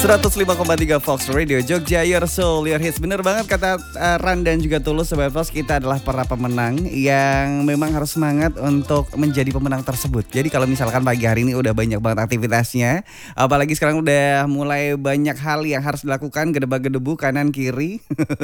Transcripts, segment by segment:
105,3 Fox Radio Jogja, your soul, your hits. Bener banget kata Ran dan juga Tulus, Sobat Fox. Kita adalah para pemenang yang memang harus semangat untuk menjadi pemenang tersebut. Jadi kalau misalkan pagi hari ini udah banyak banget aktivitasnya, apalagi sekarang udah mulai banyak hal yang harus dilakukan, gedebak-gedebu kanan kiri.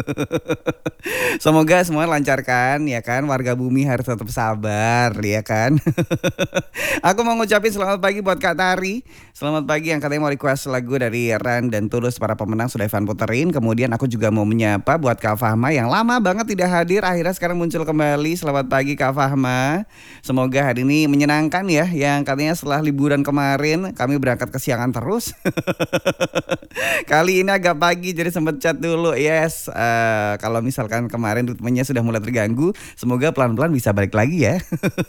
Semoga semua lancarkan ya kan. Warga bumi harus tetap sabar ya kan. Aku mau ngucapin selamat pagi buat Kak Tari. Selamat pagi yang katanya mau request lagu dari Ran dan Tulus, para pemenang sudah Ivan puterin. Kemudian aku juga mau menyapa buat Kak Fahma yang lama banget tidak hadir, akhirnya sekarang muncul kembali. Selamat pagi Kak Fahma. Semoga hari ini menyenangkan ya, yang katanya setelah liburan kemarin kami berangkat kesiangan terus. Kali ini agak pagi jadi sempet chat dulu. Yes, kalau misalkan kemarin ritmenya sudah mulai terganggu, semoga pelan-pelan bisa balik lagi ya.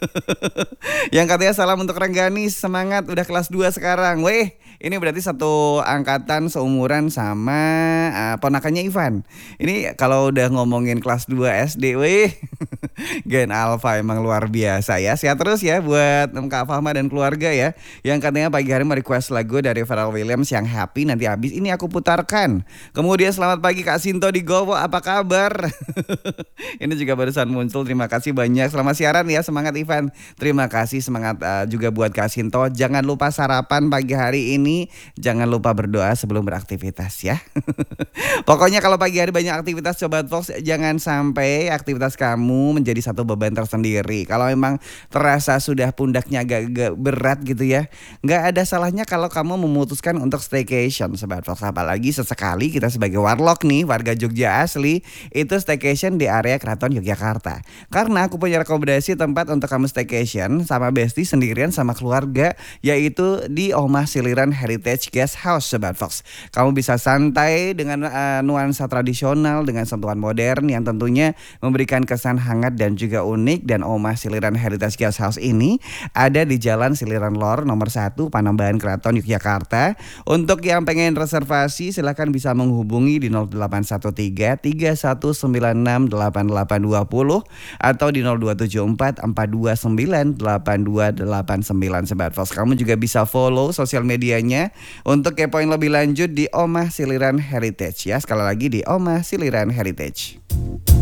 Yang katanya salam untuk Renggani, semangat udah kelas 2 sekarang. Weh, ini berarti satu angkatan seumuran sama ponakannya Ivan. Ini kalau udah ngomongin kelas 2 SD, weh. Gen Alpha emang luar biasa ya. Sehat terus ya buat Kak Fahma dan keluarga ya. Yang katanya pagi hari mau request lagu dari Pharrell Williams yang Happy, nanti habis ini aku putarkan. Kemudian selamat pagi Kak Sinto di Gowo, apa kabar? Ini juga barusan muncul, terima kasih banyak. Selamat siaran ya, semangat Ivan. Terima kasih, semangat juga buat Kak Sinto. Jangan lupa sarapan pagi hari ini. Jangan lupa berdoa sebelum beraktivitas ya. Pokoknya kalau pagi hari banyak aktivitas Sobat Fox, jangan sampai aktivitas kamu menjadi satu beban tersendiri. Kalau memang terasa sudah pundaknya agak berat gitu ya, nggak ada salahnya kalau kamu memutuskan untuk staycation Sobat Fox. Apalagi sesekali kita sebagai warlock nih, warga Jogja asli, itu staycation di area Keraton Yogyakarta. Karena aku punya rekomendasi tempat untuk kamu staycation sama bestie sendirian sama keluarga, yaitu di Omah Siliran Heritage Guest House Sobat Fox. Kamu bisa santai dengan nuansa tradisional dengan sentuhan modern yang tentunya memberikan kesan hangat dan juga unik. Dan Omah Siliran Heritage Guest House ini ada di Jalan Siliran Lor nomor 1 Panembahan Keraton Yogyakarta. Untuk yang pengen reservasi silahkan bisa menghubungi di 0813 3196 8820 atau di 0274 429 8289 Sobat Fox. Kamu juga bisa follow sosial medianya untuk kepoin lebih lanjut di Omah Siliran Heritage ya. Sekali lagi di Omah Siliran Heritage.